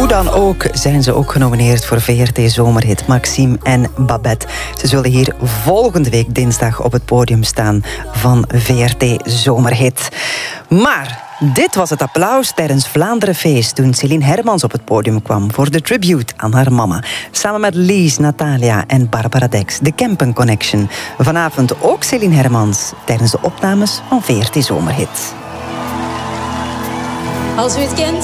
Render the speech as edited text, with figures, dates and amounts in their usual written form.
Hoe dan ook zijn ze ook genomineerd voor VRT Zomerhit. Maxime en Babette. Ze zullen hier volgende week dinsdag op het podium staan van VRT Zomerhit. Maar dit was het applaus tijdens Vlaanderen Feest toen Céline Hermans op het podium kwam voor de tribute aan haar mama. Samen met Lies, Natalia en Barbara Dex, de Kempen Connection. Vanavond ook Céline Hermans tijdens de opnames van VRT Zomerhit. Als u het kent,